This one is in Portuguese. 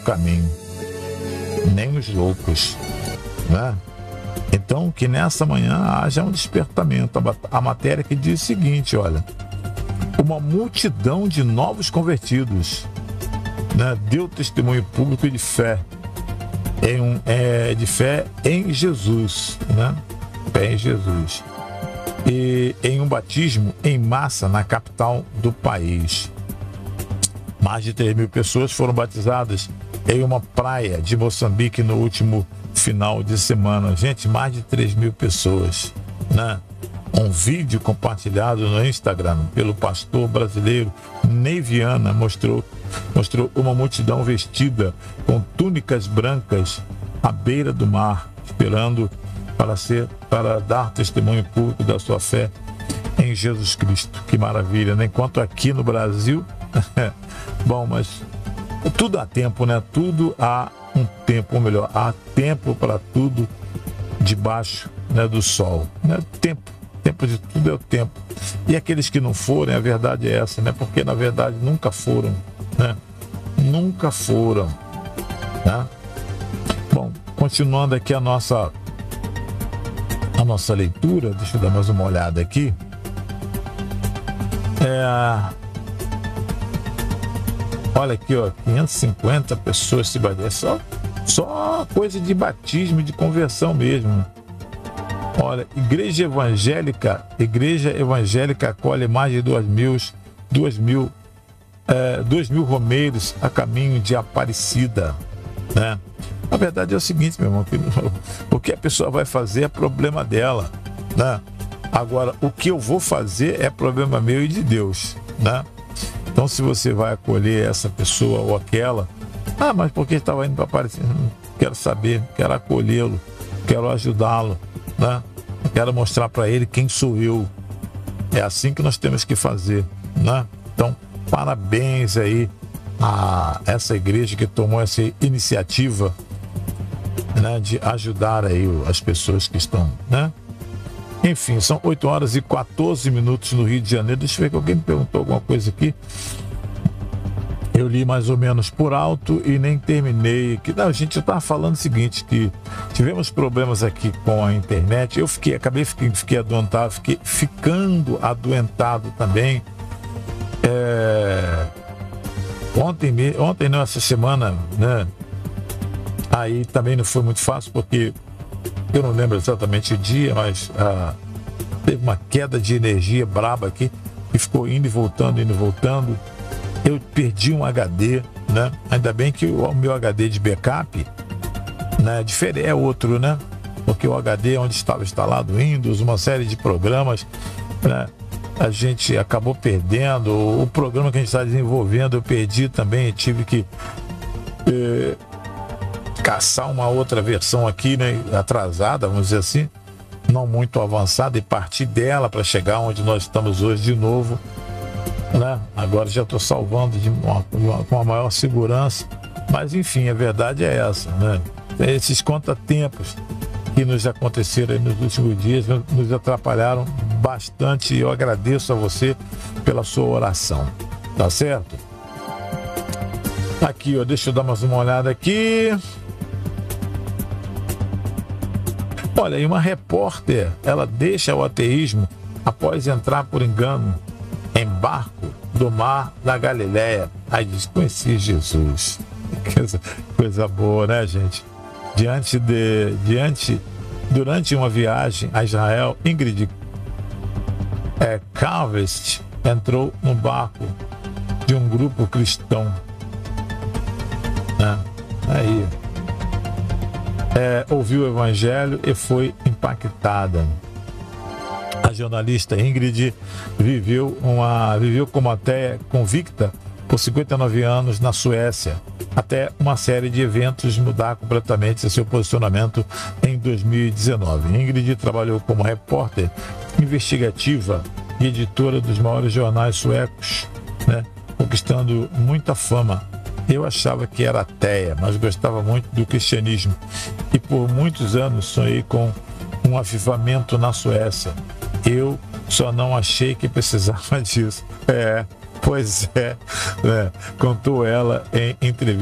caminho, nem os loucos, né? Então, que nessa manhã haja um despertamento. A matéria que diz o seguinte, olha, uma multidão de novos convertidos, né, deu testemunho público de fé, de fé em Jesus, né? Fé em Jesus. E em um batismo em massa na capital do país. Mais de 3.000 pessoas foram batizadas em uma praia de Moçambique no último final de semana. Gente, mais de 3.000 pessoas, né? Um vídeo compartilhado no Instagram pelo pastor brasileiro Ney Viana mostrou uma multidão vestida com túnicas brancas à beira do mar, esperando para dar testemunho público da sua fé em Jesus Cristo. Que maravilha, né? Enquanto aqui no Brasil, bom, mas tudo há tempo, né? Tudo há um tempo, ou melhor, há tempo para tudo debaixo, né, do sol, né? Tempo de tudo é o tempo. E aqueles que não forem, a verdade é essa, né? Porque na verdade nunca foram, né? Nunca foram, né? Bom, continuando aqui a nossa leitura, deixa eu dar mais uma olhada aqui. Olha aqui, ó, 550 pessoas se batizaram. Só coisa de batismo e de conversão mesmo. Olha, Igreja Evangélica acolhe mais de 2.000 romeiros a caminho de Aparecida, né? A verdade é o seguinte, meu irmão, o que a pessoa vai fazer é problema dela, né? Agora, o que eu vou fazer é problema meu e de Deus, né? Então, se você vai acolher essa pessoa ou aquela, mas porque estava indo para Aparecida, quero saber, quero acolhê-lo, quero ajudá-lo, né? Quero mostrar para ele quem sou eu. É assim que nós temos que fazer, né? Então, parabéns aí a essa igreja que tomou essa iniciativa, né, de ajudar aí as pessoas que estão, né? Enfim, são 8h14 no Rio de Janeiro. Deixa eu ver que alguém me perguntou alguma coisa aqui. Eu li mais ou menos por alto e nem terminei. Não, gente, eu estava falando o seguinte, que tivemos problemas aqui com a internet. Eu fiquei adoentado, fiquei ficando adoentado também. Ontem não, essa semana, né? Aí também não foi muito fácil, porque eu não lembro exatamente o dia, mas teve uma queda de energia braba aqui, que ficou indo e voltando. Eu perdi um HD, né? Ainda bem que o meu HD de backup, né, é outro, né? Porque o HD onde estava instalado Windows, uma série de programas, né, a gente acabou perdendo. O programa que a gente está desenvolvendo eu perdi também, tive que caçar uma outra versão aqui, né, atrasada, vamos dizer assim, não muito avançada, e partir dela para chegar onde nós estamos hoje de novo, né? Agora já estou salvando com a maior segurança, mas enfim, a verdade é essa, né? Esses contratempos que nos aconteceram nos últimos dias nos atrapalharam bastante, e eu agradeço a você pela sua oração, tá certo? Aqui, ó, deixa eu dar mais uma olhada aqui. Olha, e uma repórter, ela deixa o ateísmo após entrar por engano em barco do mar da Galileia. Aí diz, conheci Jesus. Coisa boa, né, gente? Durante uma viagem a Israel, Ingrid Calvest entrou no barco de um grupo cristão, né? Aí ouviu o evangelho e foi impactada. A jornalista Ingrid viveu como ateia convicta por 59 anos na Suécia, até uma série de eventos mudar completamente seu posicionamento em 2019. Ingrid trabalhou como repórter investigativa e editora dos maiores jornais suecos, né, conquistando muita fama. Eu achava que era ateia, mas gostava muito do cristianismo, e por muitos anos sonhei com um avivamento na Suécia. Eu só não achei que precisava disso. Pois é, né? Contou ela em entrevista.